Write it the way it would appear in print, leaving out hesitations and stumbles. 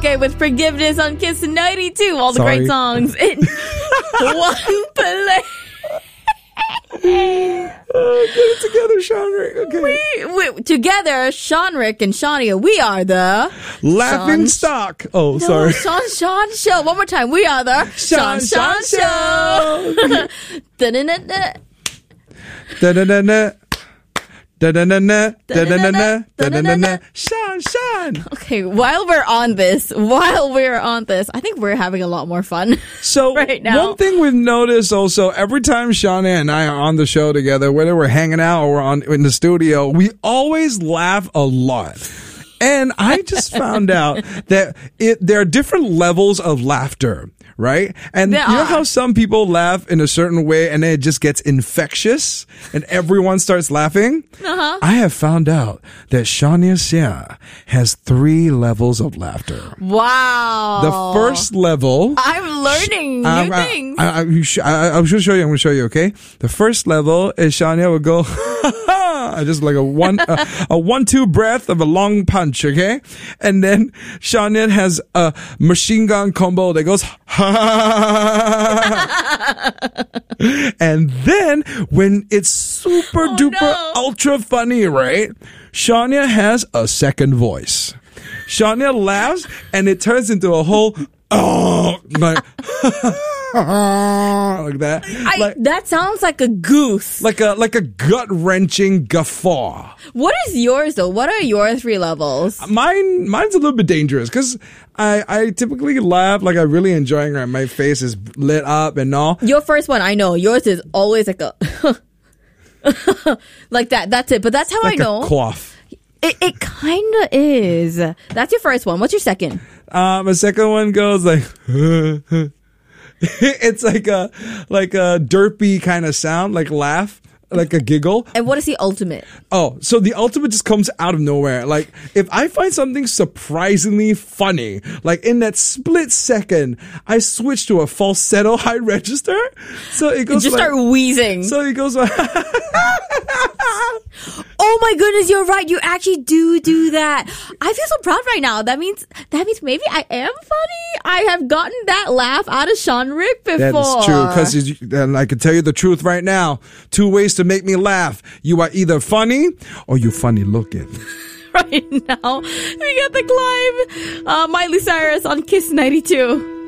Okay, with Forgiveness on Kiss 92. All the Sorry. great songs in one play. Get it together, Sean Rick. Okay. We together, Sean, Rick, and Shania, we are the Laughing Sean- stock. Oh, No, sorry. Sean Show. One more time. We are the Sean Show. Da-da-da-da. Da-da-da-da. Da-da-da-da. Da-da-da-da. Da-da-da-da. Sean. Okay, while we're on this, I think we're having a lot more fun. So Right now. one thing we've noticed also, every time Shauna and I are on the show together, whether we're hanging out or we're in the studio, we always laugh a lot. And I just found out that there are different levels of laughter, right? And There you know are. how some people laugh in a certain way and then it just gets infectious and everyone starts laughing? Uh-huh. I have found out that Shania Xia has 3 levels of laughter. Wow. The first level... I'm learning new things. I'm going to show you. I'm going to show you. Okay. The first level is Shania would go, just like a 1-2 breath of a long punch. Okay. And then Shania has a machine gun combo that goes, and then when it's super duper ultra funny, right? Shania has a second voice. Shania laughs and it turns into a whole like like that. That sounds like a goose. Like a gut-wrenching guffaw. What is yours though? What are your 3 levels? Mine's a little bit dangerous because I typically laugh like I'm really enjoying it. My face is lit up and all. Your first one, I know. Yours is always like a like that. That's it. But that's how Like I know. a cough. It kind of is. That's your first one. What's your second? My second one goes like it's like a derpy kind of sound, like laugh, like a giggle. And what is the ultimate? Oh, so the ultimate just comes out of nowhere. Like, if I find something surprisingly funny, like in that split second, I switch to a falsetto high register. So it goes Just start wheezing. So it goes like, oh my goodness, you're right. You actually do that. I feel so proud right now. That means maybe I am funny. I have gotten that laugh out of Sean Rick before. that is true. Because I can tell you the truth right now. 2 ways to make me laugh. You are either funny or you funny looking. Right now, we got the Clive, Miley Cyrus on Kiss 92.